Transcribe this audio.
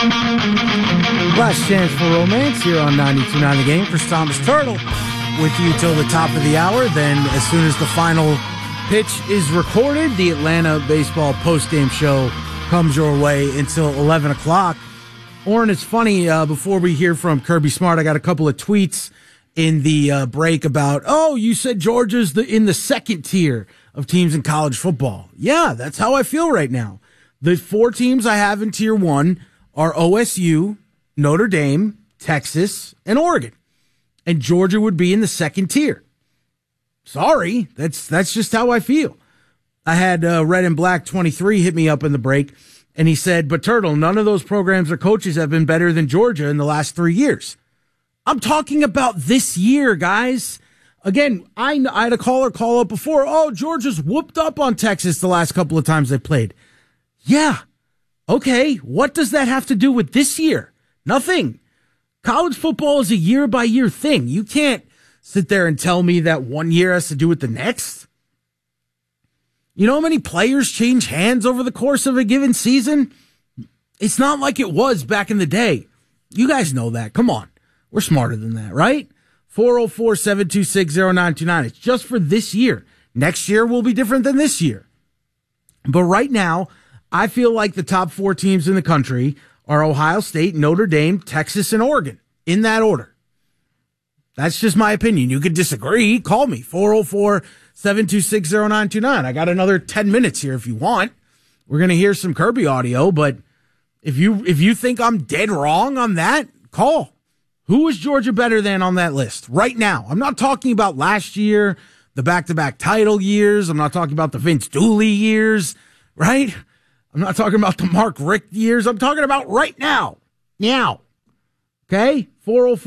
Last chance for romance here on 92.9 The Game. Chris Thomas Turtle with you till the top of the hour. Then as soon as the final pitch is recorded, the Atlanta baseball postgame show comes your way until 11 o'clock. Orrin, it's funny, before we hear from Kirby Smart, I got a couple of tweets in the break about, you said Georgia's in the second tier of teams in college football. Yeah, that's how I feel right now. The four teams I have in tier one are OSU, Notre Dame, Texas, and Oregon. And Georgia would be in the second tier. Sorry, that's just how I feel. I had Red and Black 23 hit me up in the break, and he said, but Turtle, none of those programs or coaches have been better than Georgia in the last 3 years. I'm talking about this year, guys. Again, I had a caller call up before. Georgia's whooped up on Texas the last couple of times they played. Yeah. Okay. What does that have to do with this year? Nothing. College football is a year-by-year thing. You can't sit there and tell me that 1 year has to do with the next. You know how many players change hands over the course of a given season? It's not like it was back in the day. You guys know that. Come on. We're smarter than that, right? 404-726-0929. It's just for this year. Next year will be different than this year. But right now, I feel like the top four teams in the country are Ohio State, Notre Dame, Texas, and Oregon, in that order. That's just my opinion. You could disagree. Call me, 404-726-0929. I got another 10 minutes here if you want. We're going to hear some Kirby audio, but if you think I'm dead wrong on that, call. Who is Georgia better than on that list right now? I'm not talking about last year, the back-to-back title years. I'm not talking about the Vince Dooley years, right? I'm not talking about the Mark Richt years. I'm talking about right now. Now. Okay? 404